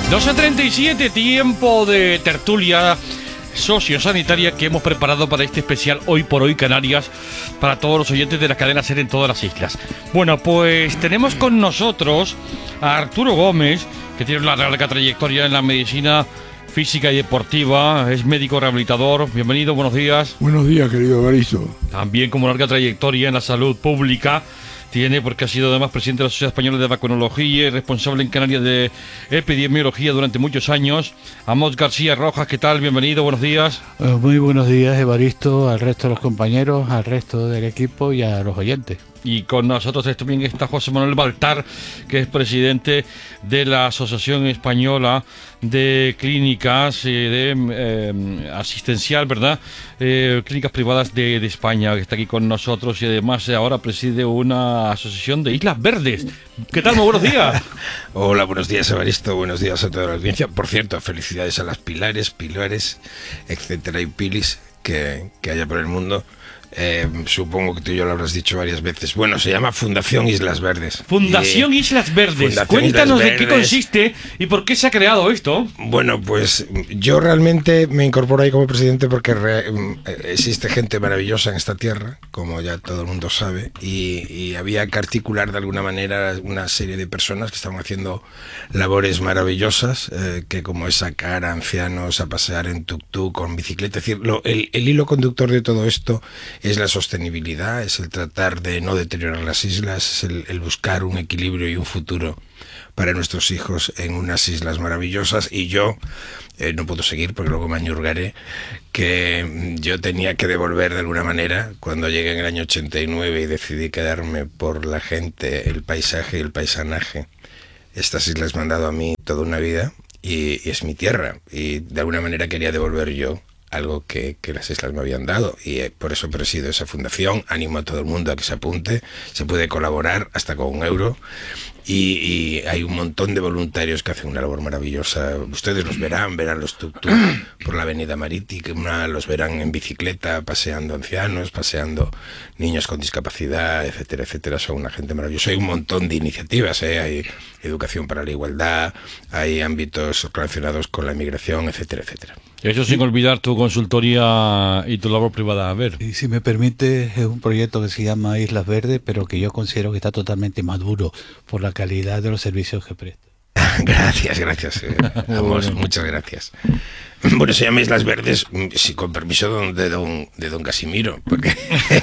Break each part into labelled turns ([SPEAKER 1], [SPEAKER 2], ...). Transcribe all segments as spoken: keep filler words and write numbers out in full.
[SPEAKER 1] doce treinta y siete, tiempo de tertulia sociosanitaria que hemos preparado para este especial Hoy por Hoy Canarias, para todos los oyentes de la cadena SER en todas las islas. Bueno, pues tenemos con nosotros a Arturo Gómez, que tiene una larga trayectoria en la medicina física y deportiva, es médico rehabilitador. Bienvenido, buenos días.
[SPEAKER 2] Buenos días, querido Evaristo.
[SPEAKER 1] También como larga trayectoria en la salud pública tiene, porque ha sido además presidente de la Sociedad Española de Vacunología y responsable en Canarias de epidemiología durante muchos años. Amos García Rojas, ¿qué tal? Bienvenido, buenos días.
[SPEAKER 3] Uh, muy buenos días, Evaristo, al resto de los compañeros, al resto del equipo y a los oyentes.
[SPEAKER 1] Y con nosotros también está José Manuel Baltar, que es presidente de la Asociación Española de Clínicas eh, de, eh, Asistencial, ¿verdad? Eh, clínicas privadas de, de España, que está aquí con nosotros y además ahora preside una asociación de Islas Verdes. ¿Qué tal? Muy buenos días.
[SPEAKER 4] Hola, buenos días, Evaristo. Buenos días a toda la audiencia. Por cierto, felicidades a las Pilares, Pilares, etcétera, y Pilis que, que haya por el mundo. Eh, supongo que tú y yo lo habrás dicho varias veces. Bueno, se llama Fundación Islas Verdes.
[SPEAKER 1] Fundación y, Islas Verdes.
[SPEAKER 4] Fundación
[SPEAKER 1] Cuéntanos
[SPEAKER 4] Islas
[SPEAKER 1] de
[SPEAKER 4] Verdes.
[SPEAKER 1] qué consiste y por qué se ha creado esto.
[SPEAKER 4] Bueno, pues yo realmente me incorporo ahí como presidente porque re, existe gente maravillosa en esta tierra, como ya todo el mundo sabe, y, y había que articular de alguna manera una serie de personas que estaban haciendo labores maravillosas, eh, que como es sacar a ancianos a pasear en tuk-tuk con bicicleta. Es decir, lo, el, el hilo conductor de todo esto es la sostenibilidad, es el tratar de no deteriorar las islas, es el, el buscar un equilibrio y un futuro para nuestros hijos en unas islas maravillosas. Y yo eh, no puedo seguir porque luego me añurgaré, que yo tenía que devolver de alguna manera cuando llegué en el año ochenta y nueve y decidí quedarme por la gente, el paisaje y el paisanaje. Estas islas me han dado a mí toda una vida y, y es mi tierra, y de alguna manera quería devolver yo algo que, que las islas me habían dado, y eh, por eso presido esa fundación. Animo a todo el mundo a que se apunte, se puede colaborar hasta con un euro, y, y hay un montón de voluntarios que hacen una labor maravillosa. Ustedes los verán, verán los tuk-tuk por la avenida Marítima, los verán en bicicleta, paseando ancianos, paseando niños con discapacidad, etcétera, etcétera. Son una gente maravillosa. Hay un montón de iniciativas, ¿eh? Hay educación para la igualdad, hay ámbitos relacionados con la inmigración, etcétera, etcétera.
[SPEAKER 1] Eso sin olvidar tu consultoría y tu labor privada. A ver.
[SPEAKER 3] Y si me permite, es un proyecto que se llama Islas Verdes, pero que yo considero que está totalmente maduro por la calidad de los servicios que presta.
[SPEAKER 4] Gracias, gracias. Eh, Amos, muchas gracias. Bueno, se llama Islas Verdes, sí, con permiso de don, de don Casimiro, porque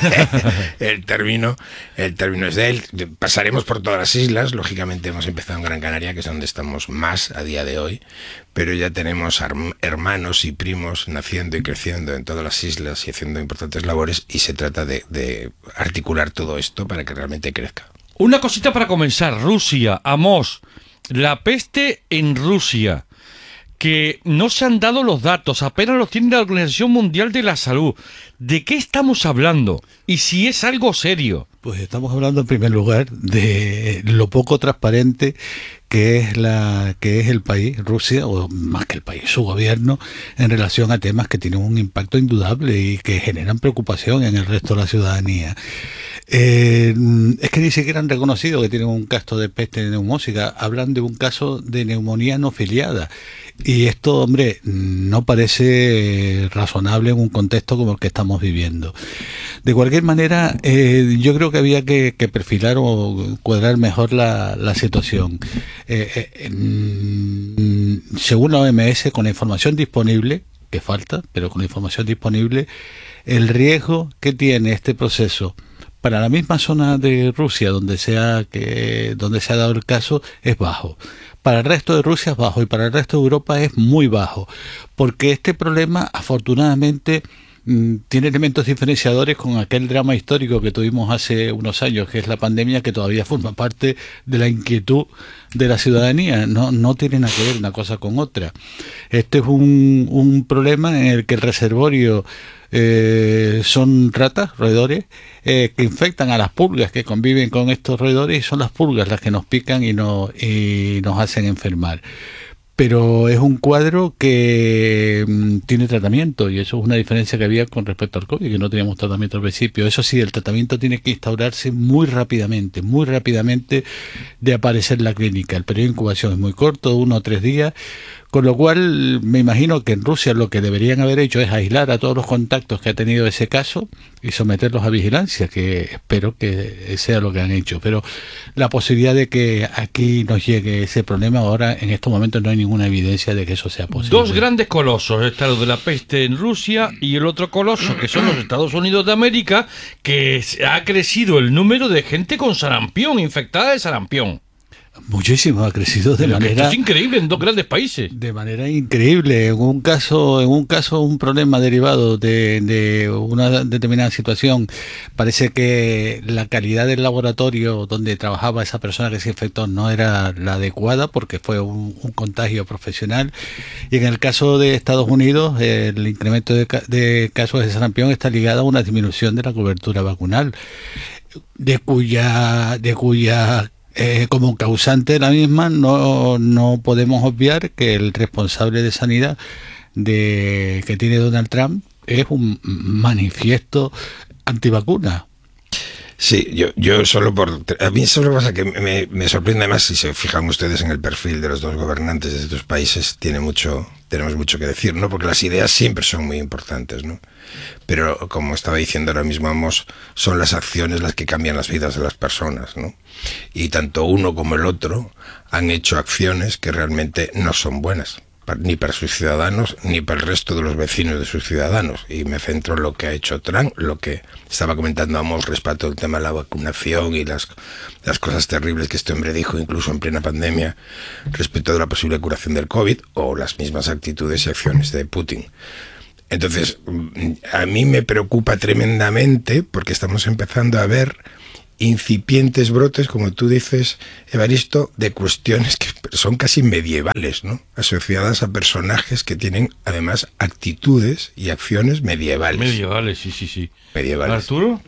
[SPEAKER 4] el término, el término es de él. Pasaremos por todas las islas, lógicamente hemos empezado en Gran Canaria, que es donde estamos más a día de hoy, pero ya tenemos hermanos y primos naciendo y creciendo en todas las islas y haciendo importantes labores, y se trata de, de articular todo esto para que realmente crezca.
[SPEAKER 1] Una cosita para comenzar. Rusia, Amos, la peste en Rusia, que no se han dado los datos, apenas los tiene la Organización Mundial de la Salud. ¿De qué estamos hablando? Y si es algo serio.
[SPEAKER 3] Pues estamos hablando en primer lugar de lo poco transparente que es la que es el país, Rusia, o más que el país, su gobierno, en relación a temas que tienen un impacto indudable y que generan preocupación en el resto de la ciudadanía. Eh, es que ni siquiera han reconocido que tienen un caso de peste neumónica, hablan de un caso de neumonía no filiada, y esto, hombre, no parece razonable en un contexto como el que estamos viviendo. De cualquier manera, eh, yo creo que había que, que perfilar o cuadrar mejor la, la situación. Eh, eh, mm, según la O M S, con la información disponible, que falta, pero con la información disponible, el riesgo que tiene este proceso para la misma zona de Rusia donde sea que donde se ha dado el caso es bajo. Para el resto de Rusia es bajo y para el resto de Europa es muy bajo, porque este problema afortunadamente tiene elementos diferenciadores con aquel drama histórico que tuvimos hace unos años, que es la pandemia, que todavía forma parte de la inquietud de la ciudadanía. No, no tiene nada que ver una cosa con otra. Este es un, un problema en el que el reservorio eh, son ratas, roedores, eh, que infectan a las pulgas que conviven con estos roedores, y son las pulgas las que nos pican y, no, y nos hacen enfermar. pero es un cuadro que mm, tiene tratamiento, y eso es una diferencia que había con respecto al COVID, que no teníamos tratamiento al principio. Eso sí, el tratamiento tiene que instaurarse muy rápidamente, muy rápidamente de aparecer en la clínica. El periodo de incubación es muy corto, uno o tres días, con lo cual me imagino que en Rusia lo que deberían haber hecho es aislar a todos los contactos que ha tenido ese caso y someterlos a vigilancia, que espero que sea lo que han hecho. Pero la posibilidad de que aquí nos llegue ese problema, ahora en estos momentos no hay ninguna evidencia de que eso sea posible.
[SPEAKER 1] Dos grandes colosos, está lo de la peste en Rusia y el otro coloso, que son los Estados Unidos de América, que ha crecido el número de gente con sarampión, infectada de sarampión.
[SPEAKER 3] Muchísimo, ha crecido de
[SPEAKER 1] Pero
[SPEAKER 3] manera...
[SPEAKER 1] esto es increíble en dos grandes países.
[SPEAKER 3] De manera increíble. En un caso, en un caso, un problema derivado de, de una determinada situación. Parece que la calidad del laboratorio donde trabajaba esa persona que se infectó no era la adecuada, porque fue un, un contagio profesional. Y en el caso de Estados Unidos, el incremento de, de casos de sarampión está ligado a una disminución de la cobertura vacunal, de cuya, de cuya Eh, como causante de la misma no, no podemos obviar que el responsable de sanidad de que tiene Donald Trump es un manifiesto antivacuna.
[SPEAKER 4] Sí, yo, yo solo por... A mí eso es lo que pasa, que me, me sorprende además, si se fijan ustedes en el perfil de los dos gobernantes de estos países, tiene mucho, tenemos mucho que decir, ¿no? Porque las ideas siempre son muy importantes, ¿no? Pero, como estaba diciendo ahora mismo Amos, son las acciones las que cambian las vidas de las personas, ¿no? Y tanto uno como el otro han hecho acciones que realmente no son buenas, ni para sus ciudadanos, ni para el resto de los vecinos de sus ciudadanos. Y me centro en lo que ha hecho Trump, lo que estaba comentando Amos respecto al tema de la vacunación y las, las cosas terribles que este hombre dijo, incluso en plena pandemia, respecto de la posible curación del COVID, o las mismas actitudes y acciones de Putin. Entonces, a mí me preocupa tremendamente, porque estamos empezando a ver incipientes brotes, como tú dices, Evaristo, de cuestiones que son casi medievales, ¿no? Asociadas a personajes que tienen además actitudes y acciones medievales.
[SPEAKER 1] Medievales, sí, sí, sí.
[SPEAKER 4] Medievales.
[SPEAKER 1] ¿Arturo?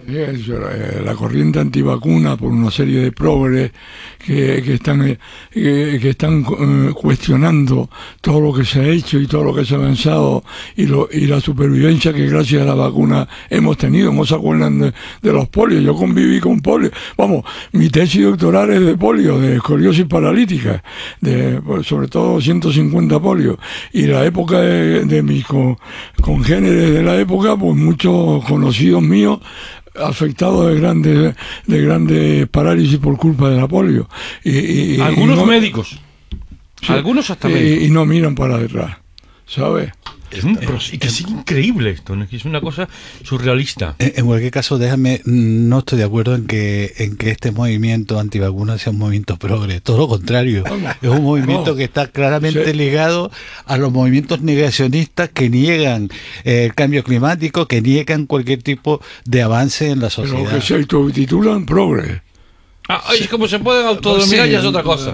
[SPEAKER 2] La corriente antivacuna, por una serie de progres que, que están, eh, que están eh, cuestionando todo lo que se ha hecho y todo lo que se ha avanzado y, lo, y la supervivencia que gracias a la vacuna hemos tenido. ¿No se acuerdan de, de los polios? Yo conviví con polio. Vamos, mi tesis doctoral es de polio, de escoliosis paralítica, de, sobre todo ciento cincuenta polios. Y la época de, de mis con, congéneres de la época, pues muchos conocidos míos afectados de grandes de grandes parálisis por culpa de la polio. Y, y,
[SPEAKER 1] algunos
[SPEAKER 2] y no,
[SPEAKER 1] médicos. Sí, algunos hasta médicos.
[SPEAKER 2] Y, y no miran para detrás, ¿sabes?
[SPEAKER 1] Es, pero sí que es increíble esto, ¿no? Es una cosa surrealista.
[SPEAKER 3] En, en cualquier caso, déjame, no estoy de acuerdo en que en que este movimiento antivacunas sea un movimiento progre, todo lo contrario, es un movimiento que está claramente sí. ligado a los movimientos negacionistas que niegan eh, el cambio climático, que niegan cualquier tipo de avance en la sociedad.
[SPEAKER 2] Pero que se autotitulan progre.
[SPEAKER 1] Ah, es como se pueden autodominar, sí, ya es otra cosa.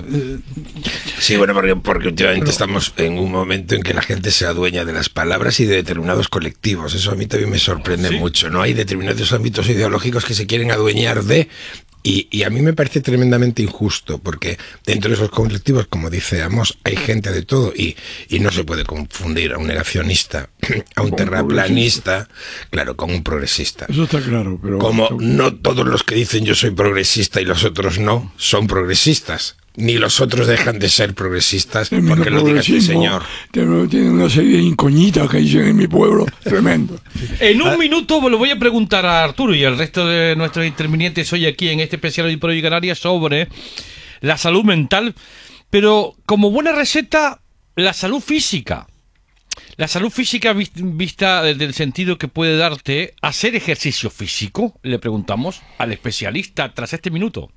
[SPEAKER 4] Sí, bueno, porque, porque últimamente estamos en un momento en que la gente se adueña de las palabras y de determinados colectivos. Eso a mí también me sorprende ¿Sí? mucho, ¿no? Hay determinados ámbitos ideológicos que se quieren adueñar de... Y, y a mí me parece tremendamente injusto, porque dentro de esos colectivos, como dice Amos, hay gente de todo, y, y no se puede confundir a un negacionista, a un terraplanista, claro, con un progresista.
[SPEAKER 2] Eso está claro, pero...
[SPEAKER 4] Como no todos los que dicen yo soy progresista y los otros no, son progresistas. Ni los otros dejan de ser progresistas, el porque lo diga este señor.
[SPEAKER 2] Tiene una serie de incógnitas que dicen en mi pueblo, tremendo.
[SPEAKER 1] En un minuto le voy a preguntar a Arturo y al resto de nuestros intervinientes hoy aquí en este especial de Pro y Canarias sobre la salud mental, pero como buena receta, la salud física. La salud física vista desde el sentido que puede darte hacer ejercicio físico, le preguntamos al especialista tras este minuto.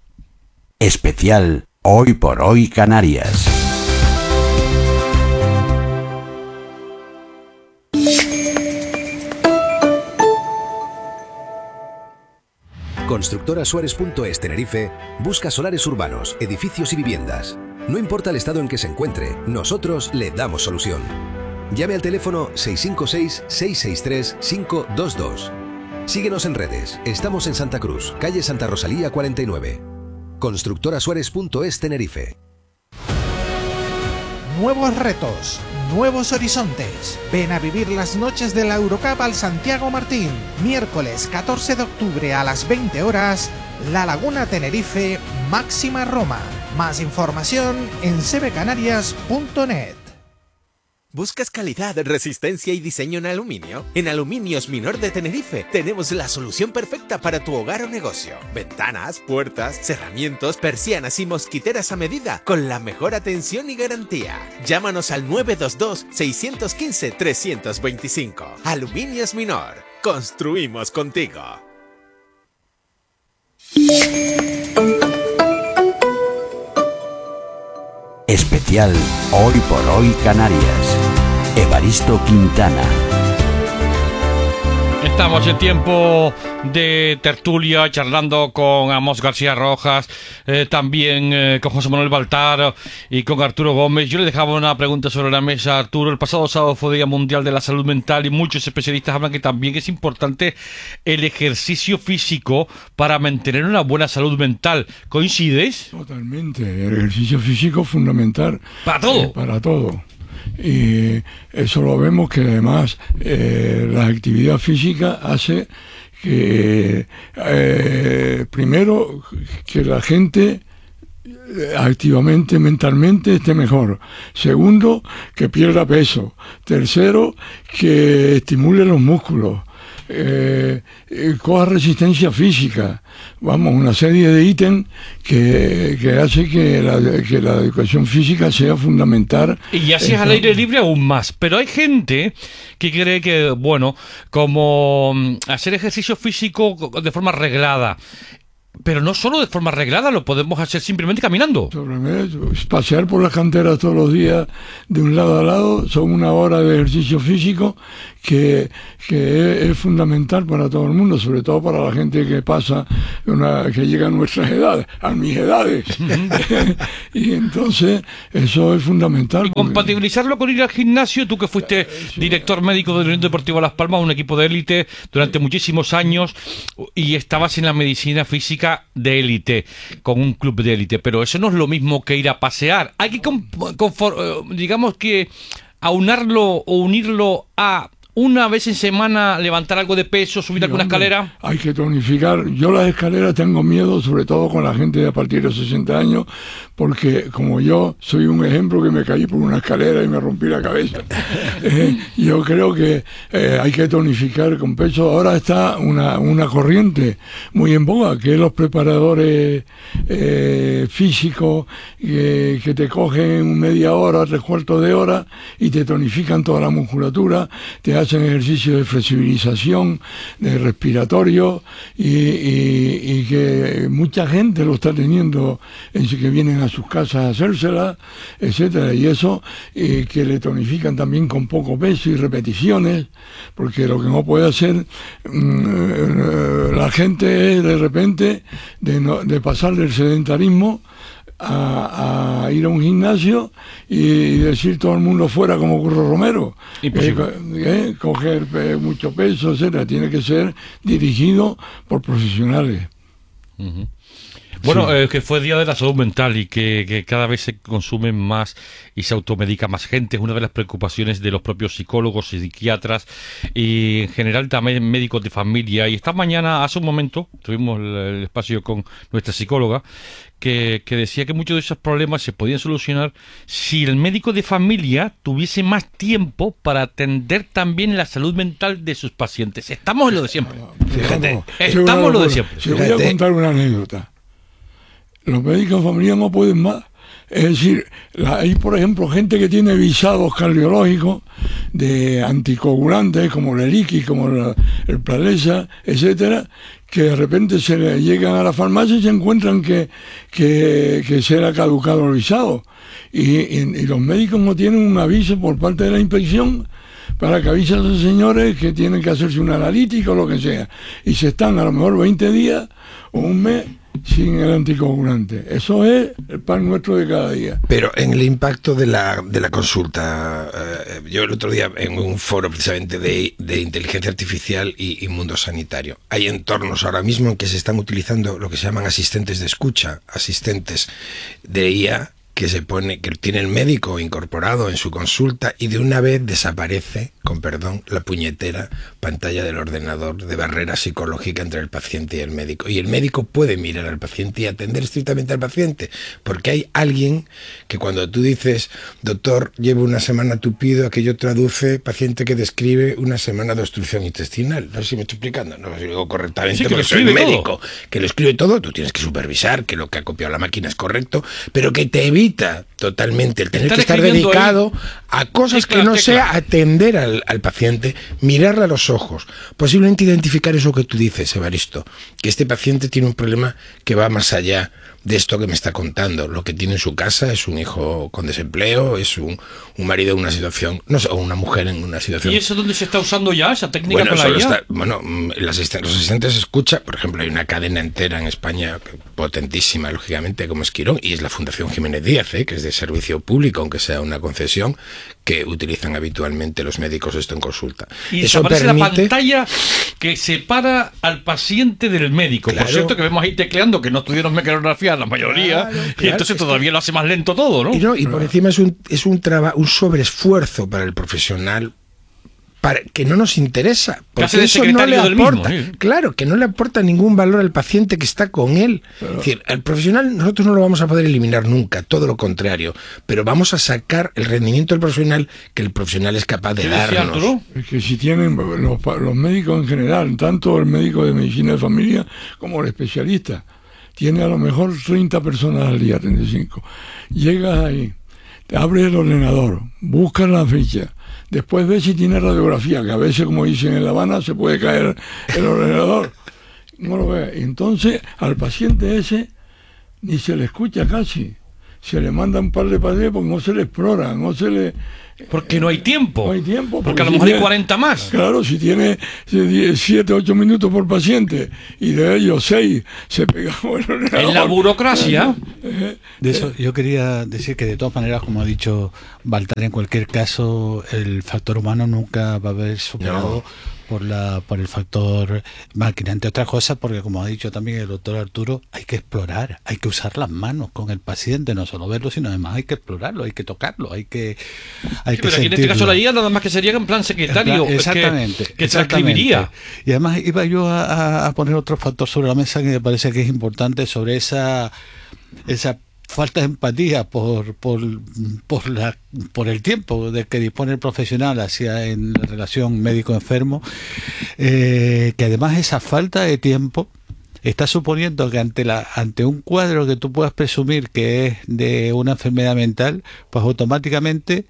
[SPEAKER 5] Especial Hoy por Hoy Canarias.
[SPEAKER 6] Constructora Suárez punto es Tenerife busca solares urbanos, edificios y viviendas. No importa el estado en que se encuentre, nosotros le damos solución. Llame al teléfono seis cinco seis, seis seis tres, cinco dos dos. Síguenos en redes. Estamos en Santa Cruz, calle Santa Rosalía cuarenta y nueve. Constructora Suárez punto es Tenerife.
[SPEAKER 7] nuevos retos, nuevos horizontes. Ven a vivir las noches de la Eurocup al Santiago Martín. Miércoles catorce de octubre a las veinte horas, La Laguna Tenerife, Máxima Roma. Más información en c b canarias punto net.
[SPEAKER 8] ¿Buscas calidad, resistencia y diseño en aluminio? En Aluminios Minor de Tenerife tenemos la solución perfecta para tu hogar o negocio. Ventanas, puertas, cerramientos, persianas y mosquiteras a medida con la mejor atención y garantía. Llámanos al nueve dos dos, seis uno cinco, tres dos cinco. Aluminios Minor. Construimos contigo.
[SPEAKER 5] Especial Hoy por Hoy Canarias. Evaristo Quintana.
[SPEAKER 1] Estamos en tiempo de tertulia, charlando con Amos García Rojas, eh, también eh, con José Manuel Baltar y con Arturo Gómez. Yo le dejaba una pregunta sobre la mesa, Arturo. El pasado sábado fue Día Mundial de la Salud Mental y muchos especialistas hablan que también es importante el ejercicio físico para mantener una buena salud mental. ¿Coincides?
[SPEAKER 2] Totalmente. El ejercicio físico es fundamental.
[SPEAKER 1] ¿Para todo?
[SPEAKER 2] Eh, para todo. Y eso lo vemos que además eh, la actividad física hace que eh, primero que la gente activamente, mentalmente esté mejor. Segundo, que pierda peso. Tercero, que estimule los músculos. Eh, eh, coja resistencia física, vamos, una serie de ítems que, que hace que la, que la educación física sea fundamental.
[SPEAKER 1] Y así es al aire libre aún más, pero hay gente que cree que, bueno, como hacer ejercicio físico de forma reglada, pero no solo de forma reglada, lo podemos hacer simplemente caminando.
[SPEAKER 2] Pasear por las canteras todos los días de un lado a lado son una hora de ejercicio físico que, que es, es fundamental para todo el mundo, sobre todo para la gente que pasa, una, que llega a nuestras edades, a mis edades. Y entonces eso es fundamental.
[SPEAKER 1] Y compatibilizarlo con ir al gimnasio, tú que fuiste eh, sí, director médico del Unión Deportiva Las Palmas, un equipo de élite durante muchísimos años, y estabas en la medicina física de élite, con un club de élite, pero eso no es lo mismo que ir a pasear. Hay que, digamos que, aunarlo o unirlo a una vez en semana levantar algo de peso, subir sí, alguna hombre, escalera.
[SPEAKER 2] Hay que tonificar. Yo las escaleras tengo miedo, sobre todo con la gente de a partir de sesenta años, porque como yo soy un ejemplo que me caí por una escalera y me rompí la cabeza. eh, yo creo que eh, hay que tonificar con peso. Ahora está una, una corriente muy en boga, que es los preparadores eh, físicos que, que te cogen media hora, tres cuartos de hora y te tonifican toda la musculatura, te hacen ejercicios de flexibilización, de respiratorio, y, y, y que mucha gente lo está teniendo, en que vienen a sus casas a hacérsela, etcétera, y eso eh, que le tonifican también con poco peso y repeticiones, porque lo que no puede hacer mmm, la gente es de repente de, no, de pasar del sedentarismo A, a ir a un gimnasio y decir todo el mundo fuera como Curro Romero, eh, eh, coger eh, mucho peso, etcétera. Tiene que ser dirigido por profesionales.
[SPEAKER 1] Uh-huh. Bueno, sí. eh, que fue Día de la Salud Mental y que, que cada vez se consume más y se automedica más gente. Es una de las preocupaciones de los propios psicólogos y psiquiatras y en general también médicos de familia. Y esta mañana, hace un momento, tuvimos el, el espacio con nuestra psicóloga que, que decía que muchos de esos problemas se podían solucionar si el médico de familia tuviese más tiempo para atender también la salud mental de sus pacientes. Estamos en lo de siempre.
[SPEAKER 2] Fíjate,
[SPEAKER 1] estamos en lo de siempre.
[SPEAKER 2] Te voy a contar una anécdota. Los médicos de familia no pueden más. Es decir, la, hay por ejemplo gente que tiene visados cardiológicos de anticoagulantes como el Eliquis, como la, el Pradesa, etcétera, que de repente se le llegan a la farmacia y se encuentran que, que, que se le ha caducado el visado. Y, y, y los médicos no tienen un aviso por parte de la inspección para que avisen a esos señores que tienen que hacerse una analítica o lo que sea. Y se están a lo mejor veinte días o un mes sin el anticoagulante. Eso es el pan nuestro de cada día.
[SPEAKER 4] Pero en el impacto de la, de la consulta, eh, yo el otro día en un foro precisamente de, de inteligencia artificial y, y mundo sanitario, hay entornos ahora mismo en que se están utilizando lo que se llaman asistentes de escucha, asistentes de I A, que se pone, que tiene el médico incorporado en su consulta y de una vez desaparece, con perdón, la puñetera pantalla del ordenador de barrera psicológica entre el paciente y el médico. Y el médico puede mirar al paciente y atender estrictamente al paciente, porque hay alguien que cuando tú dices, doctor, llevo una semana tupido, aquello traduce paciente que describe una semana de obstrucción intestinal. No sé si me estoy explicando, no lo digo correctamente,
[SPEAKER 1] Sí, que
[SPEAKER 4] porque
[SPEAKER 1] lo
[SPEAKER 4] soy
[SPEAKER 1] escribe
[SPEAKER 4] médico,
[SPEAKER 1] todo.
[SPEAKER 4] que lo escribe todo, tú tienes que supervisar que lo que ha copiado la máquina es correcto, pero que te evita totalmente el tener
[SPEAKER 1] Estar
[SPEAKER 4] que estar
[SPEAKER 1] escribiendo
[SPEAKER 4] dedicado a cosas
[SPEAKER 1] Tecla,
[SPEAKER 4] que no
[SPEAKER 1] tecla.
[SPEAKER 4] sea atender al, al paciente, mirarle a los ojos, posiblemente identificar eso que tú dices, Evaristo, que este paciente tiene un problema que va más allá de esto que me está contando. Lo que tiene en su casa es un hijo con desempleo, es un, un marido en una situación, no sé, o una mujer en una situación.
[SPEAKER 1] ¿Y eso es donde se está usando ya, esa técnica
[SPEAKER 4] Bueno,
[SPEAKER 1] con la
[SPEAKER 4] solo
[SPEAKER 1] I A?
[SPEAKER 4] está, bueno, mm, el asisten- los asistentes escucha, por ejemplo, hay una cadena entera en España potentísima, lógicamente, como es Quirón, y es la Fundación Jiménez Díaz, ¿eh? que es de servicio público, aunque sea una concesión, que utilizan habitualmente los médicos esto en consulta.
[SPEAKER 1] Y
[SPEAKER 4] Eso
[SPEAKER 1] aparece la
[SPEAKER 4] permite...
[SPEAKER 1] pantalla que separa al paciente del médico.
[SPEAKER 4] Claro.
[SPEAKER 1] Por cierto, que vemos ahí tecleando, que no estudiaron mecanografía la mayoría,
[SPEAKER 4] Claro,
[SPEAKER 1] y
[SPEAKER 4] claro,
[SPEAKER 1] entonces
[SPEAKER 4] es que-
[SPEAKER 1] todavía lo hace más lento todo, ¿no?
[SPEAKER 4] Y, no, y por encima es un, es un, traba, un sobreesfuerzo para el profesional para, que no nos interesa. Porque
[SPEAKER 1] hace de
[SPEAKER 4] eso no
[SPEAKER 1] secretario
[SPEAKER 4] le
[SPEAKER 1] del mismo,
[SPEAKER 4] aporta.
[SPEAKER 1] sí.
[SPEAKER 4] Claro, que no le aporta ningún valor al paciente que está con él. Es decir, al profesional nosotros no lo vamos a poder eliminar nunca, todo lo contrario. Pero vamos a sacar el rendimiento del profesional que el profesional es capaz de
[SPEAKER 1] ¿Qué decía
[SPEAKER 4] darnos.
[SPEAKER 1] Arturo?
[SPEAKER 2] Es que si tienen los, pa- los médicos en general, tanto el médico de medicina de familia como el especialista, tiene a lo mejor treinta personas al día, treinta y cinco. Llegas ahí, te abres el ordenador, buscas la ficha, después ves si tiene radiografía, que a veces, como dicen en La Habana, se puede caer el ordenador. No lo ves. Entonces, al paciente ese ni se le escucha casi. Se le manda un par de pacientes porque no se le explora, no se le...
[SPEAKER 1] Porque no hay tiempo.
[SPEAKER 2] No hay tiempo.
[SPEAKER 1] Porque a lo
[SPEAKER 2] si
[SPEAKER 1] mejor hay
[SPEAKER 2] tiene-
[SPEAKER 1] cuarenta más.
[SPEAKER 2] Claro, si tiene siete, ocho minutos por paciente y de ellos seis se pega con el ordenador.
[SPEAKER 1] En la burocracia.
[SPEAKER 3] De eso yo quería decir que de todas maneras, como ha dicho Baltar, en cualquier caso el factor humano nunca va a haber superado
[SPEAKER 4] No.
[SPEAKER 3] por la por el factor máquina, entre otras cosas porque, como ha dicho también el doctor Arturo, hay que explorar, hay que usar las manos con el paciente, no solo verlo, sino además hay que explorarlo, hay que tocarlo, hay que hay
[SPEAKER 1] Sí,
[SPEAKER 3] que
[SPEAKER 1] pero aquí en este
[SPEAKER 3] sentirlo.
[SPEAKER 1] caso la I A nada más que sería en plan secretario.
[SPEAKER 3] En plan- Exactamente.
[SPEAKER 1] Que, que
[SPEAKER 3] exactamente.
[SPEAKER 1] transcribiría.
[SPEAKER 3] Y además iba yo a, a- a poner otro factor sobre la mesa que me parece que es importante, sobre esa esa falta de empatía por por por la por el tiempo de que dispone el profesional hacia en la relación médico-enfermo, eh, que además esa falta de tiempo está suponiendo que ante la ante un cuadro que tú puedas presumir que es de una enfermedad mental, pues automáticamente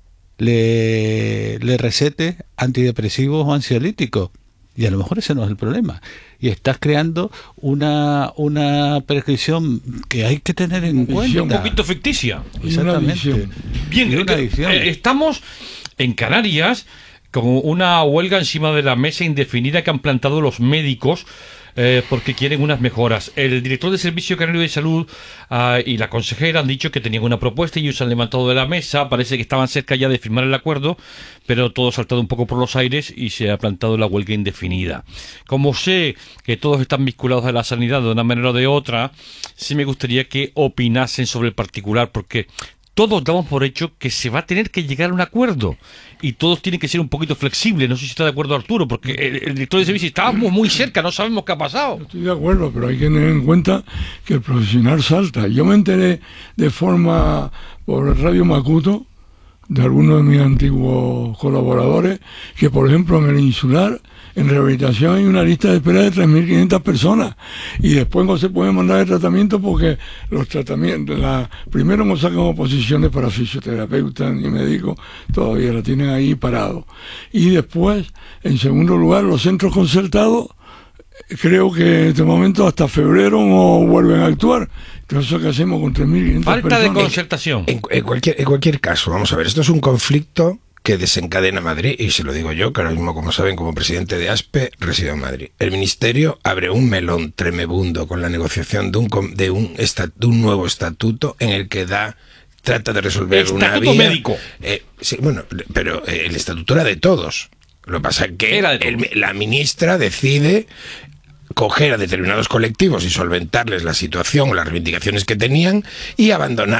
[SPEAKER 3] le, le recete antidepresivos o ansiolíticos. Y a lo mejor ese no es el problema. Y estás creando una, una prescripción que hay que tener en cuenta.
[SPEAKER 1] Un poquito ficticia.
[SPEAKER 2] Y una
[SPEAKER 3] Exactamente.
[SPEAKER 2] adicción.
[SPEAKER 1] Bien,
[SPEAKER 3] Y una
[SPEAKER 1] eh,
[SPEAKER 3] adicción.
[SPEAKER 1] eh, estamos en Canarias con una huelga encima de la mesa indefinida que han plantado los médicos eh, porque quieren unas mejoras. El director del Servicio Canario de Salud ah, y la consejera han dicho que tenían una propuesta y ellos se han levantado de la mesa. Parece que estaban cerca ya de firmar el acuerdo, pero todo ha saltado un poco por los aires y se ha plantado la huelga indefinida. Como sé que todos están vinculados a la sanidad de una manera o de otra, sí me gustaría que opinasen sobre el particular, porque todos damos por hecho que se va a tener que llegar a un acuerdo y todos tienen que ser un poquito flexibles. No sé si está de acuerdo Arturo, porque el, el director de servicio estábamos muy cerca, no sabemos qué ha pasado.
[SPEAKER 2] Estoy de acuerdo, pero hay que tener en cuenta que el profesional salta. Yo me enteré de forma por Radio Macuto, de algunos de mis antiguos colaboradores, que por ejemplo en el Insular, en rehabilitación hay una lista de espera de tres mil quinientas personas y después no se puede mandar el tratamiento porque los tratamientos, la, primero no sacan oposiciones para fisioterapeutas ni médicos, todavía la tienen ahí parado. Y después, en segundo lugar, los centros concertados, creo que en este momento hasta febrero no vuelven a actuar. Entonces, ¿qué hacemos con tres mil quinientas
[SPEAKER 1] Falta
[SPEAKER 2] personas?
[SPEAKER 1] de concertación.
[SPEAKER 4] En, en cualquier, en cualquier caso, vamos a ver, esto es un conflicto que desencadena Madrid, y se lo digo yo, que ahora mismo, como saben, como presidente de ASPE, resido en Madrid. El Ministerio abre un melón tremebundo con la negociación de un, com- de un, esta- de un nuevo estatuto en el que da trata de resolver una
[SPEAKER 1] Estatuto
[SPEAKER 4] vía...
[SPEAKER 1] médico.
[SPEAKER 4] Eh, sí, bueno, pero eh, el estatuto era de todos. Lo que pasa es que
[SPEAKER 1] Era de todos.
[SPEAKER 4] el- la ministra decide coger a determinados colectivos y solventarles la situación o las reivindicaciones que tenían y abandonar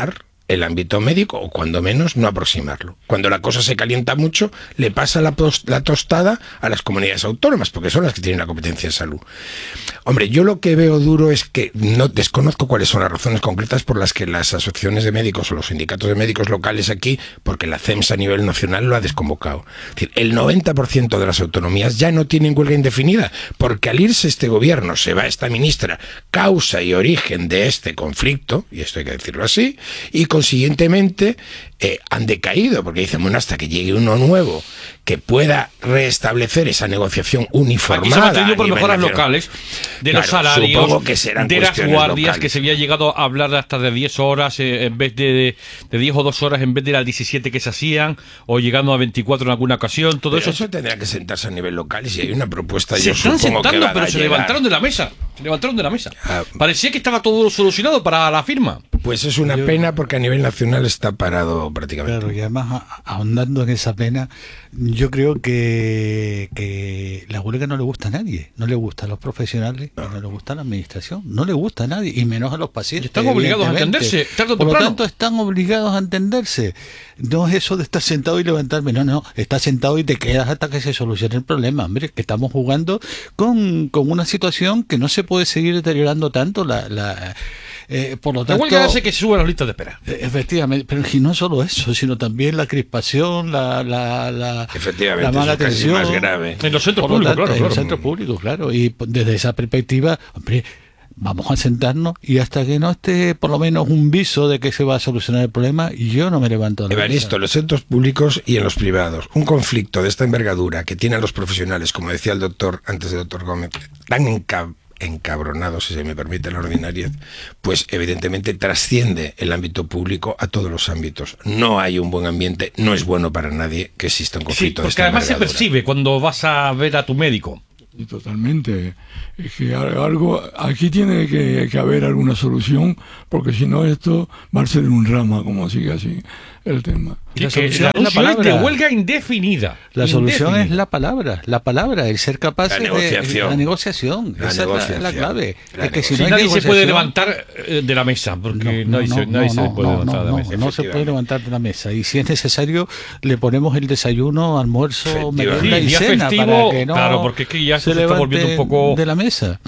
[SPEAKER 4] el ámbito médico, o cuando menos no aproximarlo. Cuando la cosa se calienta mucho, le pasa la, la tostada a las comunidades autónomas, porque son las que tienen la competencia en salud. Hombre, yo lo que veo duro es que no desconozco cuáles son las razones concretas por las que las asociaciones de médicos o los sindicatos de médicos locales aquí, porque la C E M S a nivel nacional lo ha desconvocado. Es decir, el noventa por ciento de las autonomías ya no tienen huelga indefinida, porque al irse este gobierno, se va esta ministra, causa y origen de este conflicto, y esto hay que decirlo así, y consiguientemente eh, han decaído, porque dicen, bueno, hasta que llegue uno nuevo que pueda restablecer esa negociación uniformada.
[SPEAKER 1] Aquí se ha mantenido por mejoras locales, de
[SPEAKER 4] claro,
[SPEAKER 1] los salarios,
[SPEAKER 4] que serán
[SPEAKER 1] de las guardias,
[SPEAKER 4] locales.
[SPEAKER 1] Que se había llegado a hablar hasta de diez horas, eh, en vez de, de diez o dos horas, en vez de las diecisiete que se hacían, o llegando a veinticuatro en alguna ocasión, todo
[SPEAKER 4] pero
[SPEAKER 1] eso.
[SPEAKER 4] Eso tendrá que sentarse a nivel local, y si hay una propuesta,
[SPEAKER 1] Se
[SPEAKER 4] yo
[SPEAKER 1] están
[SPEAKER 4] supongo
[SPEAKER 1] sentando,
[SPEAKER 4] que va
[SPEAKER 1] pero
[SPEAKER 4] a
[SPEAKER 1] se
[SPEAKER 4] llegar.
[SPEAKER 1] levantaron de la mesa. Se levantaron de la mesa.
[SPEAKER 4] Ah,
[SPEAKER 1] Parecía que estaba todo solucionado para la firma.
[SPEAKER 4] Pues es una
[SPEAKER 3] Yo-
[SPEAKER 4] pena, porque a nivel nacional está parado prácticamente.
[SPEAKER 3] Claro, y además a- ahondando en esa pena, yo creo que, que la huelga no le gusta a nadie, no le gusta a los profesionales, no, no le gusta a la administración, no le gusta a nadie, y menos a los pacientes.
[SPEAKER 1] Están obligados a
[SPEAKER 3] evidentemente.
[SPEAKER 1] entenderse, tarde o
[SPEAKER 3] Por lo
[SPEAKER 1] temprano.
[SPEAKER 3] tanto, están obligados a entenderse. No es eso de estar sentado y levantarme, no, no, estás sentado y te quedas hasta que se solucione el problema. Hombre, que estamos jugando con, con una situación que no se puede seguir deteriorando tanto. La, la, eh, por lo
[SPEAKER 1] La
[SPEAKER 3] tanto,
[SPEAKER 1] huelga hace que se suban las listas de espera.
[SPEAKER 3] Eh, Efectivamente, pero y no solo eso, sino también la crispación, la, la, la,
[SPEAKER 4] Efectivamente,
[SPEAKER 3] la mala
[SPEAKER 4] eso es casi
[SPEAKER 3] atención.
[SPEAKER 4] más grave.
[SPEAKER 1] En los centros
[SPEAKER 3] Por lo
[SPEAKER 1] públicos,
[SPEAKER 3] tanto,
[SPEAKER 1] claro,
[SPEAKER 3] en
[SPEAKER 1] claro.
[SPEAKER 3] los centros públicos, claro. Y p- desde esa perspectiva, hombre, vamos a sentarnos y hasta que no esté por lo menos un viso de que se va a solucionar el problema, yo no me levanto de la
[SPEAKER 4] Evaristo,
[SPEAKER 3] mesa.
[SPEAKER 4] en los centros públicos y en los privados, un conflicto de esta envergadura que tienen los profesionales, como decía el doctor antes del doctor Gómez, tan enca- encabronados, si se me permite la ordinariedad, pues evidentemente trasciende el ámbito público a todos los ámbitos. No hay un buen ambiente, no es bueno para nadie que exista un
[SPEAKER 1] Sí,
[SPEAKER 4] conflicto de
[SPEAKER 1] porque
[SPEAKER 4] esta
[SPEAKER 1] además se
[SPEAKER 4] envergadura.
[SPEAKER 1] percibe cuando vas a ver a tu médico.
[SPEAKER 2] Y totalmente. Es que algo, aquí tiene que, que haber alguna solución, porque si no esto va a ser un drama, como sigue así el tema.
[SPEAKER 3] Y la
[SPEAKER 1] Sí, que
[SPEAKER 3] solución
[SPEAKER 1] la
[SPEAKER 3] es la
[SPEAKER 1] solución es de
[SPEAKER 3] palabra.
[SPEAKER 1] huelga indefinida.
[SPEAKER 3] La solución
[SPEAKER 1] Indefinida.
[SPEAKER 3] es la palabra, la palabra, el ser capaz
[SPEAKER 4] La
[SPEAKER 3] de
[SPEAKER 4] negociación.
[SPEAKER 3] la negociación.
[SPEAKER 4] La
[SPEAKER 3] Esa es la-
[SPEAKER 4] negociación.
[SPEAKER 3] la, clave.
[SPEAKER 4] La
[SPEAKER 3] es que si
[SPEAKER 1] Sí,
[SPEAKER 3] no hay
[SPEAKER 1] nadie se puede
[SPEAKER 3] negociación-
[SPEAKER 1] levantar eh, de la mesa, porque
[SPEAKER 3] No,
[SPEAKER 1] nadie,
[SPEAKER 3] no,
[SPEAKER 1] se,
[SPEAKER 3] no,
[SPEAKER 1] nadie se
[SPEAKER 3] no,
[SPEAKER 1] puede
[SPEAKER 3] no,
[SPEAKER 1] levantar
[SPEAKER 3] no,
[SPEAKER 1] de la
[SPEAKER 3] no,
[SPEAKER 1] mesa.
[SPEAKER 3] no se puede
[SPEAKER 4] efectivamente.
[SPEAKER 3] levantar de la mesa. Y si es necesario, le ponemos el desayuno, almuerzo,
[SPEAKER 4] Efectivamente.
[SPEAKER 3] merienda
[SPEAKER 1] Sí,
[SPEAKER 3] y
[SPEAKER 1] día
[SPEAKER 3] cena
[SPEAKER 1] festivo,
[SPEAKER 3] para que no
[SPEAKER 1] claro, porque es que ya
[SPEAKER 3] se
[SPEAKER 1] se está volviendo un
[SPEAKER 3] levante
[SPEAKER 1] poco-
[SPEAKER 3] de la mesa.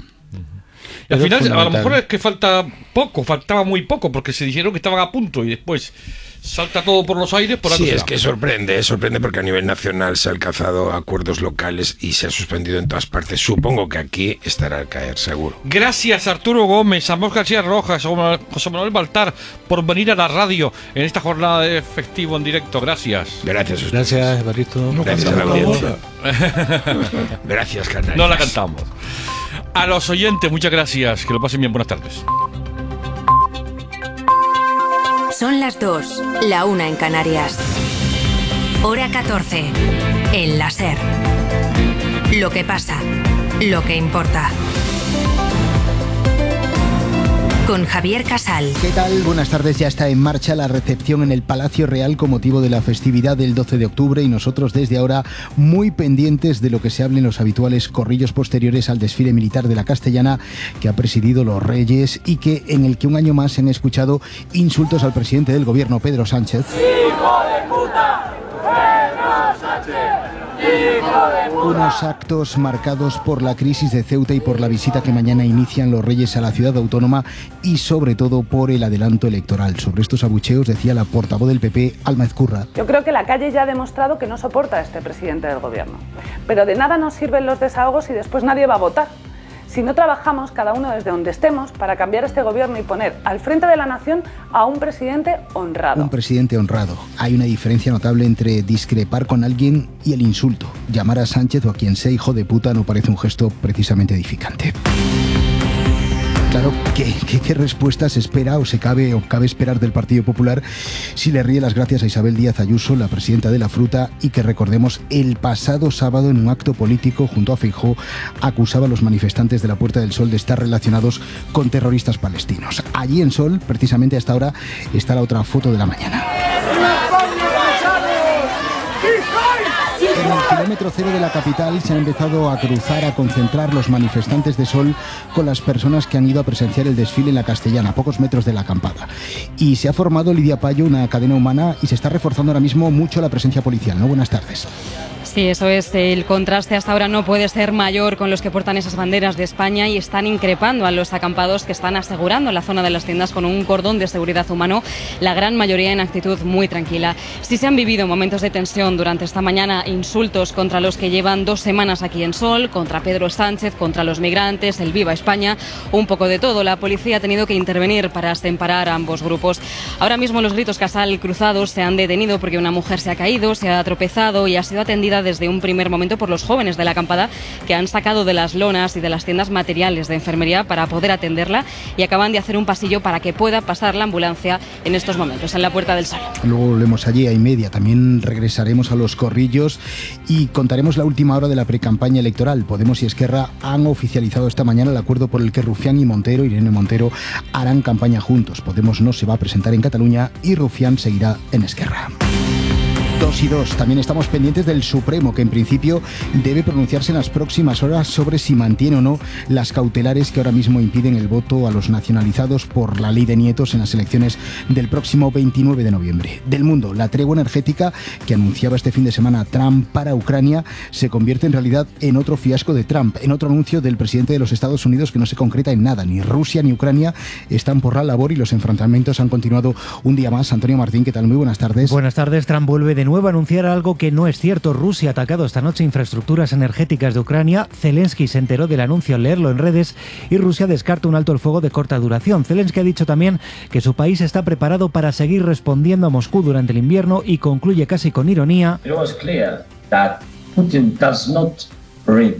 [SPEAKER 1] Y al
[SPEAKER 3] Pero
[SPEAKER 1] final,
[SPEAKER 3] es
[SPEAKER 1] a lo
[SPEAKER 3] fundamental.
[SPEAKER 1] mejor es que falta poco, faltaba muy poco, porque se dijeron que estaban a punto y después salta todo por los aires. Por algo
[SPEAKER 4] Sí,
[SPEAKER 1] será.
[SPEAKER 4] es que sorprende, sorprende porque a nivel nacional se han alcanzado acuerdos locales y se ha suspendido en todas partes. Supongo que aquí estará al caer, seguro.
[SPEAKER 1] Gracias Arturo Gómez, Amos García Rojas, José Manuel Baltar por venir a la radio en esta jornada de festivo en directo. Gracias.
[SPEAKER 4] Gracias a ustedes.
[SPEAKER 3] Gracias, Evaristo.
[SPEAKER 2] No
[SPEAKER 4] Gracias a la
[SPEAKER 2] cantamos
[SPEAKER 4] audiencia.
[SPEAKER 2] ahora.
[SPEAKER 4] Gracias, Canarias.
[SPEAKER 1] No la cantamos. A los oyentes, muchas gracias. Que lo pasen bien. Buenas tardes.
[SPEAKER 9] Son las dos, la una en Canarias. Hora catorce. En la SER. Lo que pasa, lo que importa. Con Javier Casal.
[SPEAKER 10] ¿Qué tal? Buenas tardes. Ya está en marcha la recepción en el Palacio Real con motivo de la festividad del doce de octubre y nosotros desde ahora muy pendientes de lo que se hable en los habituales corrillos posteriores al desfile militar de la Castellana que ha presidido los Reyes y que en el que un año más se han escuchado insultos al presidente del gobierno, Pedro Sánchez. Unos actos marcados por la crisis de Ceuta y por la visita que mañana inician los Reyes a la ciudad autónoma y sobre todo por el adelanto electoral. Sobre estos abucheos decía la portavoz del P P, Alma Ezcurra.
[SPEAKER 11] Yo creo que la calle ya ha demostrado que no soporta a este presidente del gobierno. Pero de nada nos sirven los desahogos y después nadie va a votar. Si no trabajamos cada uno desde donde estemos para cambiar este gobierno y poner al frente de la nación a un presidente honrado.
[SPEAKER 10] Un presidente honrado. Hay una diferencia notable entre discrepar con alguien y el insulto. Llamar a Sánchez o a quien sea hijo de puta no parece un gesto precisamente edificante. Claro, ¿qué, qué, qué respuesta se espera o se cabe o cabe esperar del Partido Popular si le ríe las gracias a Isabel Díaz Ayuso, la presidenta de la Fruta, y que recordemos el pasado sábado en un acto político junto a Feijóo acusaba a los manifestantes de la Puerta del Sol de estar relacionados con terroristas palestinos? Allí en Sol, precisamente hasta ahora, está la otra foto de la mañana. En el kilómetro cero de la capital se han empezado a cruzar, a concentrar los manifestantes de Sol con las personas que han ido a presenciar el desfile en la Castellana, a pocos metros de la acampada. Y se ha formado, Lidia Payo, una cadena humana y se está reforzando ahora mismo mucho la presencia policial, ¿no? Buenas tardes.
[SPEAKER 12] Sí, eso es. El contraste hasta ahora no puede ser mayor con los que portan esas banderas de España y están increpando a los acampados que están asegurando la zona de las tiendas con un cordón de seguridad humano, la gran mayoría en actitud muy tranquila. Sí se han vivido momentos de tensión durante esta mañana, insultos contra los que llevan dos semanas aquí en Sol, contra Pedro Sánchez, contra los migrantes, el Viva España, un poco de todo. La policía ha tenido que intervenir para separar a ambos grupos. Ahora mismo los gritos casal cruzados se han detenido porque una mujer se ha caído, se ha tropezado y ha sido atendida desde un primer momento por los jóvenes de la acampada, que han sacado de las lonas y de las tiendas materiales de enfermería para poder atenderla, y acaban de hacer un pasillo para que pueda pasar la ambulancia en estos momentos, en la Puerta del Sol.
[SPEAKER 10] Luego volvemos allí a y media, también regresaremos a los Corrillos y contaremos la última hora de la precampaña electoral. Podemos y Esquerra han oficializado esta mañana el acuerdo por el que Rufián y Montero, Irene Montero, harán campaña juntos. Podemos no se va a presentar en Cataluña y Rufián seguirá en Esquerra. Dos y dos. También estamos pendientes del Supremo, que en principio debe pronunciarse en las próximas horas sobre si mantiene o no las cautelares que ahora mismo impiden el voto a los nacionalizados por la ley de nietos en las elecciones del próximo veintinueve de noviembre. Del mundo, la tregua energética que anunciaba este fin de semana Trump para Ucrania se convierte en realidad en otro fiasco de Trump, en otro anuncio del presidente de los Estados Unidos que no se concreta en nada. Ni Rusia ni Ucrania están por la labor y los enfrentamientos han continuado un día más. Antonio Martín, ¿qué tal? Muy buenas tardes.
[SPEAKER 13] Buenas tardes. Trump vuelve de nuevo a anunciar algo que no es cierto. Rusia ha atacado esta noche infraestructuras energéticas de Ucrania. Zelensky se enteró del anuncio al leerlo en redes y Rusia descarta un alto el fuego de corta duración. Zelensky ha dicho también que su país está preparado para seguir respondiendo a Moscú durante el invierno y concluye casi con ironía:
[SPEAKER 14] It was clear that Putin does not read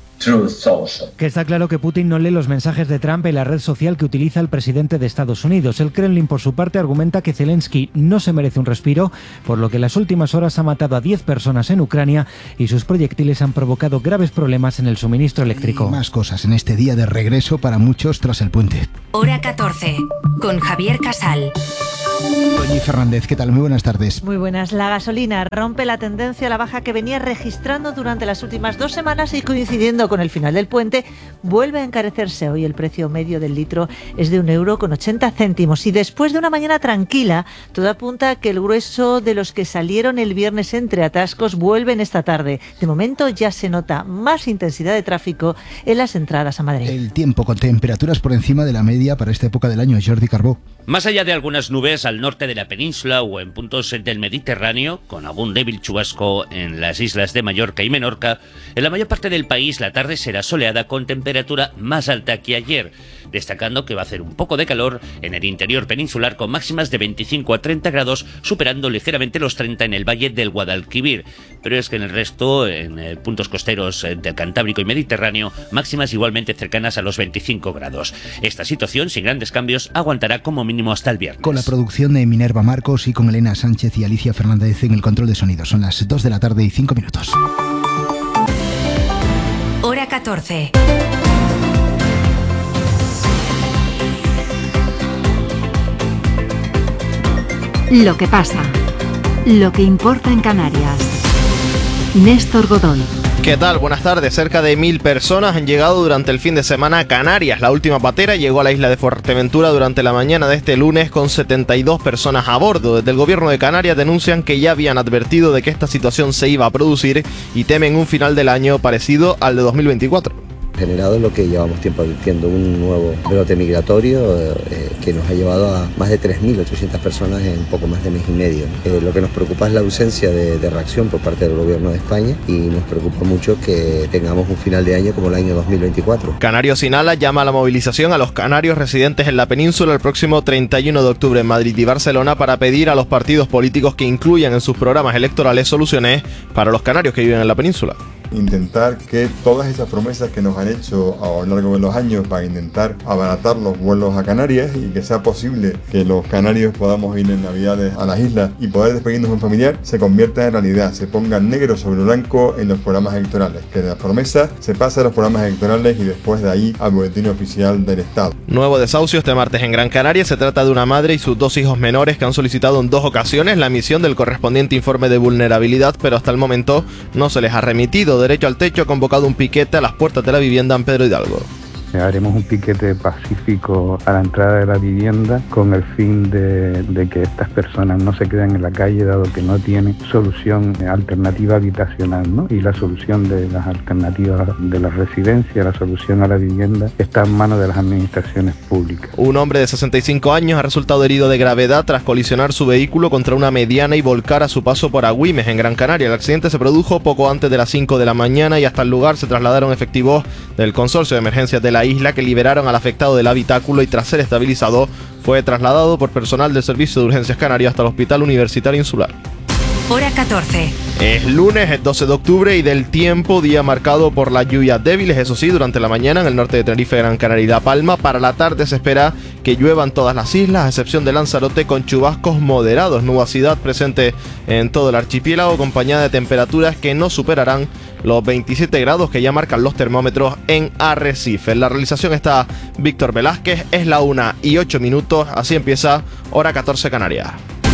[SPEAKER 13] que está claro que Putin no lee los mensajes de Trump en la red social que utiliza el presidente de Estados Unidos. El Kremlin, por su parte, argumenta que Zelensky no se merece un respiro, por lo que en las últimas horas ha matado a diez personas en Ucrania y sus proyectiles han provocado graves problemas en el suministro eléctrico.
[SPEAKER 10] Y más cosas en este día de regreso para muchos tras el puente.
[SPEAKER 9] Hora catorce, con Javier Casal.
[SPEAKER 10] Doña Fernández, ¿qué tal? Muy buenas tardes.
[SPEAKER 15] Muy buenas. La gasolina rompe la tendencia a la baja que venía registrando durante las últimas dos semanas y coincidiendo con el final del puente, vuelve a encarecerse. Hoy el precio medio del litro es de un euro con ochenta céntimos y después de una mañana tranquila, todo apunta a que el grueso de los que salieron el viernes entre atascos vuelven esta tarde. De momento ya se nota más intensidad de tráfico en las entradas a Madrid.
[SPEAKER 10] El tiempo con temperaturas por encima de la media para esta época del año. Jordi Carbó.
[SPEAKER 16] Más allá de algunas nubes al norte de la península o en puntos del Mediterráneo, con algún débil chubasco en las islas de Mallorca y Menorca, en la mayor parte del país la tarde será soleada con temperatura más alta que ayer, destacando que va a hacer un poco de calor en el interior peninsular con máximas de veinticinco a treinta grados, superando ligeramente los treinta en el valle del Guadalquivir. Pero es que en el resto, en eh, puntos costeros eh, del Cantábrico y Mediterráneo, máximas igualmente cercanas a los veinticinco grados. Esta situación, sin grandes cambios, aguantará como mínimo hasta el viernes.
[SPEAKER 10] Con la producción de Minerva Marcos y con Elena Sánchez y Alicia Fernández en el control de sonido. Son las dos de la tarde y cinco minutos.
[SPEAKER 9] Hora catorce. Lo que pasa. Lo que importa en Canarias. Néstor Godoy.
[SPEAKER 17] ¿Qué tal? Buenas tardes. Cerca de mil personas han llegado durante el fin de semana a Canarias. La última patera llegó a la isla de Fuerteventura durante la mañana de este lunes con setenta y dos personas a bordo. Desde el gobierno de Canarias denuncian que ya habían advertido de que esta situación se iba a producir y temen un final del año parecido al de dos mil veinticuatro.
[SPEAKER 18] Generado lo que llevamos tiempo advirtiendo, un nuevo brote migratorio eh, que nos ha llevado a más de tres mil ochocientas personas en poco más de mes y medio. Eh, lo que nos preocupa es la ausencia de, de reacción por parte del gobierno de España y nos preocupa mucho que tengamos un final de año como el año dos mil veinticuatro.
[SPEAKER 17] Canarios Inhala llama a la movilización a los canarios residentes en la península el próximo treinta y uno de octubre en Madrid y Barcelona para pedir a los partidos políticos que incluyan en sus programas electorales soluciones para los canarios que viven en la península.
[SPEAKER 19] intentar que todas esas promesas que nos han hecho a lo largo de los años para intentar abaratar los vuelos a Canarias y que sea posible que los canarios podamos ir en Navidades a las islas y poder despedirnos de un familiar, se convierta en realidad, se ponga negro sobre blanco en los programas electorales, que de las promesas se pase a los programas electorales y después de ahí al boletín oficial del Estado.
[SPEAKER 17] Nuevo desahucio este martes en Gran Canaria. Se trata de una madre y sus dos hijos menores que han solicitado en dos ocasiones la emisión del correspondiente informe de vulnerabilidad, pero hasta el momento no se les ha remitido. Derecho al Techo ha convocado un piquete a las puertas de la vivienda en Pedro Hidalgo.
[SPEAKER 20] Haremos un piquete pacífico a la entrada de la vivienda con el fin de, de que estas personas no se queden en la calle, dado que no tienen solución alternativa habitacional, ¿no? Y la solución de las alternativas de la residencia, la solución a la vivienda, está en manos de las administraciones públicas.
[SPEAKER 17] Un hombre de sesenta y cinco años ha resultado herido de gravedad tras colisionar su vehículo contra una mediana y volcar a su paso por Agüimes, en Gran Canaria. El accidente se produjo poco antes de las cinco de la mañana y hasta el lugar se trasladaron efectivos del Consorcio de Emergencias de la isla, que liberaron al afectado del habitáculo y tras ser estabilizado fue trasladado por personal del Servicio de Urgencias Canario hasta el Hospital Universitario Insular.
[SPEAKER 9] Hora catorce.
[SPEAKER 17] Es lunes, es doce de octubre y del tiempo, día marcado por las lluvias débiles, eso sí, durante la mañana en el norte de Tenerife, Gran Canaria y La Palma. Para la tarde se espera que lluevan todas las islas, a excepción de Lanzarote, con chubascos moderados, nubosidad presente en todo el archipiélago, acompañada de temperaturas que no superarán los veintisiete grados que ya marcan los termómetros en Arrecife. En la realización está Víctor Velázquez, es la una y ocho minutos, así empieza Hora catorce Canarias.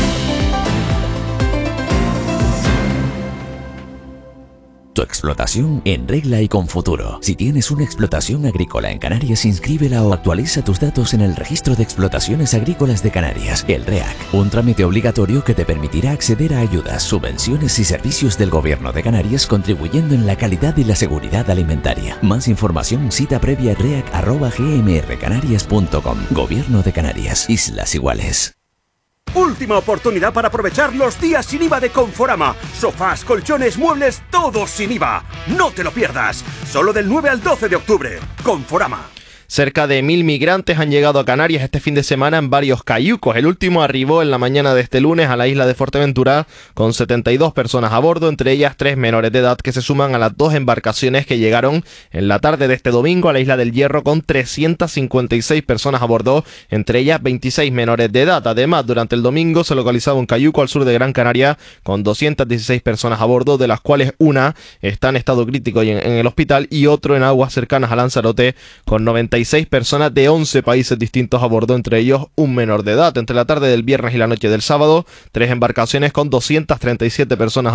[SPEAKER 21] Tu explotación en regla y con futuro. Si tienes una explotación agrícola en Canarias, inscríbela o actualiza tus datos en el Registro de Explotaciones Agrícolas de Canarias, el REAC. Un trámite obligatorio que te permitirá acceder a ayudas, subvenciones y servicios del Gobierno de Canarias, contribuyendo en la calidad y la seguridad alimentaria. Más información, cita previa reac arroba g m r canarias punto com. Gobierno de Canarias. Islas Iguales.
[SPEAKER 22] Última oportunidad para aprovechar los días sin I V A de Conforama. Sofás, colchones, muebles, todos sin I V A. No te lo pierdas. Solo del nueve al doce de octubre. Conforama.
[SPEAKER 17] Cerca de mil migrantes han llegado a Canarias este fin de semana en varios cayucos. El último arribó en la mañana de este lunes a la isla de Fuerteventura con setenta y dos personas a bordo, entre ellas tres menores de edad que se suman a las dos embarcaciones que llegaron en la tarde de este domingo a la isla del Hierro con trescientas cincuenta y seis personas a bordo, entre ellas veintiséis menores de edad. Además, durante el domingo se localizaba un cayuco al sur de Gran Canaria con doscientas dieciséis personas a bordo, de las cuales una está en estado crítico y en, en el hospital y otro en aguas cercanas a Lanzarote con noventa y seis personas de once países distintos a bordo, entre ellos un menor de edad. Entre la tarde del viernes y la noche del sábado, tres embarcaciones con doscientas treinta y siete personas